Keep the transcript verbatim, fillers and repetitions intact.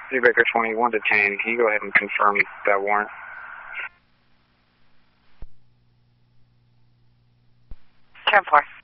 Baker twenty-one detained. Can you go ahead and confirm that warrant? ten four.